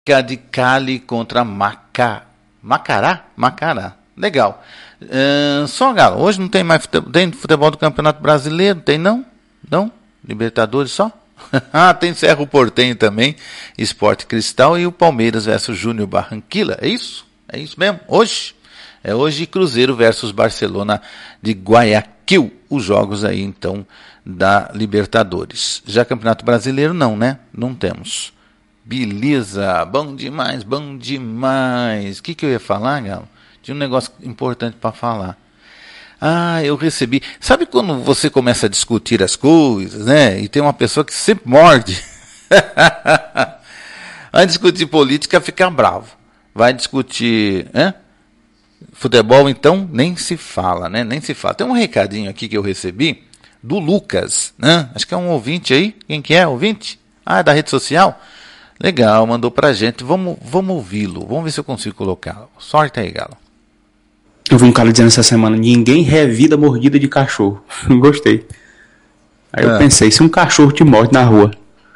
América de Cali contra Macará? Legal. Só, Galo, hoje não tem mais tem futebol do Campeonato Brasileiro? Tem não? Não? Libertadores só? Tem Cerro Porteño também, Sport Cristal e o Palmeiras versus Júnior Barranquilla. É isso? É isso mesmo? Hoje? É hoje Cruzeiro versus Barcelona de Guayaquil. Os jogos aí, então, da Libertadores. Já Campeonato Brasileiro não, né? Não temos. Beleza, bom demais. O que eu ia falar, Galo? Tinha um negócio importante para falar. Eu recebi. Sabe quando você começa a discutir as coisas, né? E tem uma pessoa que sempre morde. Vai discutir política, fica bravo. Vai discutir futebol, então, nem se fala, né? Nem se fala. Tem um recadinho aqui que eu recebi do Lucas, né? Acho que é um ouvinte aí. Quem que é? Ouvinte? É da rede social? Legal, mandou pra gente. Vamos ouvi-lo. Vamos ver se eu consigo colocá-lo. Sorte aí, Galo. Eu vi um cara dizendo essa semana: ninguém revida mordida de cachorro. Não gostei. Aí eu pensei, se um cachorro te morde na rua,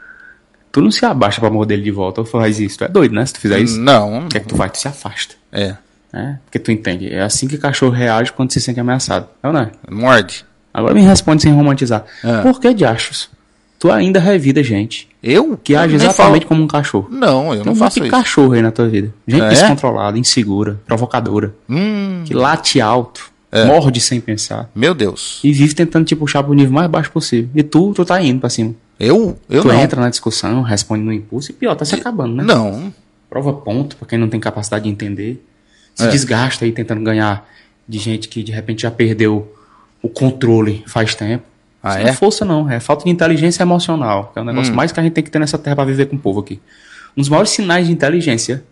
tu não se abaixa pra morder ele de volta ou faz isso. Tu é doido, né? Se tu fizer isso. Não. O que é que tu faz? Tu se afasta. É. Porque tu entende. É assim que cachorro reage quando se sente ameaçado. É ou não é? Morde. Agora me responde sem romantizar. Por que, diachos, tu ainda revida gente? Eu? Que age exatamente como um cachorro. Não, eu não faço isso. Tem cachorro aí na tua vida. Gente descontrolada, insegura, provocadora. Que late alto, morde sem pensar. Meu Deus. E vive tentando te puxar pro nível mais baixo possível. E tu tá indo pra cima. Eu tu não. Entra na discussão, responde no impulso e pior, tá se acabando, né? Não. Prova ponto pra quem não tem capacidade de entender. Se desgasta aí tentando ganhar de gente que de repente já perdeu o controle faz tempo. Isso não é força não, é falta de inteligência emocional, que é o negócio mais que a gente tem que ter nessa terra para viver com o povo aqui. Um dos maiores sinais de inteligência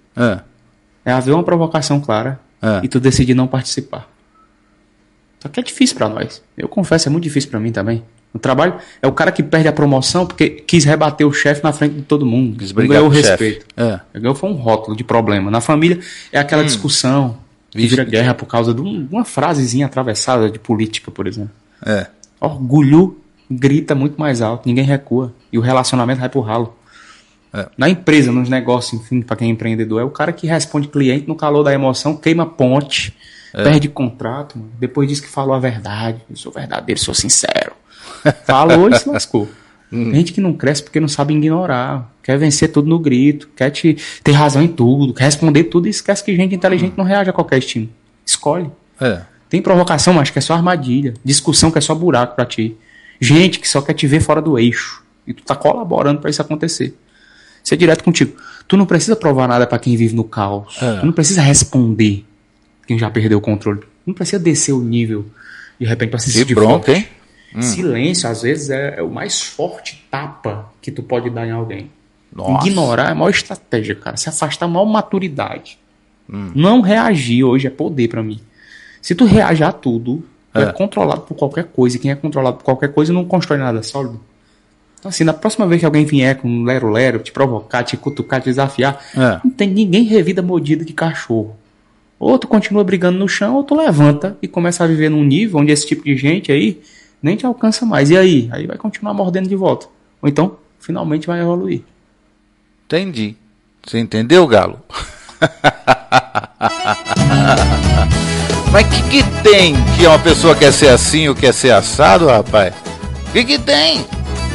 é haver uma provocação clara e tu decidir não participar. Só que é difícil para nós. Eu confesso, é muito difícil para mim também. No trabalho, é o cara que perde a promoção porque quis rebater o chefe na frente de todo mundo. Ganhou o respeito. Ganhou foi um rótulo de problema. Na família, é aquela discussão que vira guerra por causa de uma frasezinha atravessada de política, por exemplo. Orgulho grita muito mais alto, ninguém recua. E o relacionamento vai pro ralo. Na empresa, nos negócios, enfim, para quem é empreendedor, é o cara que responde cliente no calor da emoção, queima ponte, perde contrato, mano. Depois diz que falou a verdade. Eu sou verdadeiro, sou sincero. Falou e se lascou. Tem gente que não cresce porque não sabe ignorar, quer vencer tudo no grito, quer ter razão em tudo, quer responder tudo e esquece que gente inteligente não reage a qualquer estímulo. Escolhe. Tem provocação, mas que é só armadilha. Discussão que é só buraco pra ti. Gente que só quer te ver fora do eixo. E tu tá colaborando pra isso acontecer. Ser direto contigo. Tu não precisa provar nada pra quem vive no caos. Tu não precisa responder quem já perdeu o controle. Tu não precisa descer o nível de repente pra se sentir bronca, hein? Silêncio, às vezes, é o mais forte tapa que tu pode dar em alguém. Nossa. Ignorar é a maior estratégia, cara. Se afastar é a maior maturidade. Não reagir hoje é poder pra mim. Se tu reage a tudo, tu é controlado por qualquer coisa. E quem é controlado por qualquer coisa não constrói nada sólido. Então, assim, na próxima vez que alguém vier com um lero-lero, te provocar, te cutucar, te desafiar, não tem ninguém revida mordida de cachorro. Ou tu continua brigando no chão, ou tu levanta e começa a viver num nível onde esse tipo de gente aí nem te alcança mais. E aí? Aí vai continuar mordendo de volta. Ou então, finalmente vai evoluir. Entendi. Você entendeu, Galo? Mas que tem que uma pessoa quer ser assim ou quer ser assado, rapaz? Que tem?